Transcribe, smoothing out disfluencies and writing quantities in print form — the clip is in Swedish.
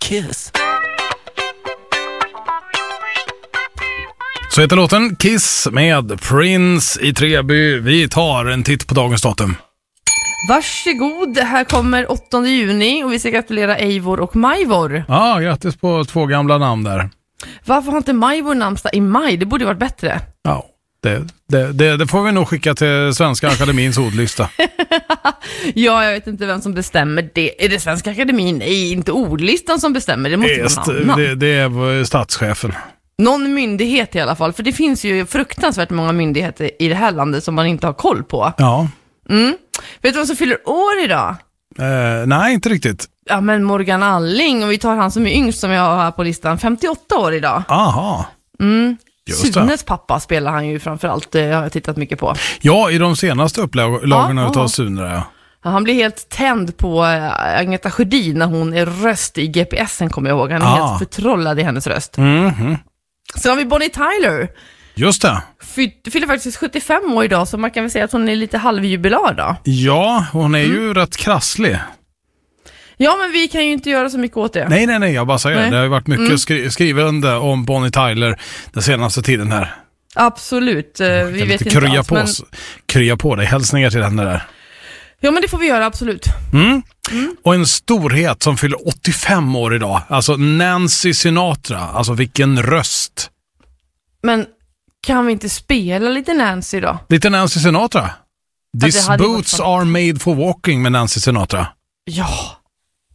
Kiss. Så heter låten Kiss med Prince i Treby. Vi tar en titt på dagens datum. Varsågod, här kommer 8 juni och vi ska gratulera Eivor och Majvor. Ja, grattis på 2 gamla namn där. Varför har inte Majvor namnsdag i maj? Det borde ju varit bättre. Ja, det får vi nog skicka till Svenska Akademins ordlista. Ja, jag vet inte vem som bestämmer det. Är det Svenska Akademin? Nej, inte ordlistan som bestämmer. Det måste vara någon annan. Det är statschefen. Någon myndighet i alla fall. För det finns ju fruktansvärt många myndigheter i det här landet som man inte har koll på. Ja. Vet du vad som fyller år idag? Nej, inte riktigt. Ja, men Morgan Alling. Och vi tar han som är yngst som jag har här på listan. 58 år idag. Aha. Sunes pappa spelar han ju framförallt. Jag har tittat mycket på. Ja, i de senaste upplagorna utav Sune. Ja. Ja, han blir helt tänd på Agneta Sjödin när hon är röst i GPSen, kommer jag ihåg. Han är helt förtrollad i hennes röst. Sen har vi Bonnie Tyler. Just det. Fyller faktiskt 75 år idag, så man kan väl säga att hon är lite halvjubilar då. Ja, hon är ju rätt krasslig. Ja, men vi kan ju inte göra så mycket åt det. Nej, jag bara säger det. Det har ju varit mycket skrivande om Bonnie Tyler den senaste tiden här. Absolut. Vi vet inte alls, krya på dig. Hälsningar till henne där. Ja, men det får vi göra, absolut. Och en storhet som fyller 85 år idag. Alltså Nancy Sinatra. Alltså vilken röst. Men kan vi inte spela lite Nancy då? Lite Nancy Sinatra. These boots are made for walking med Nancy Sinatra. Ja.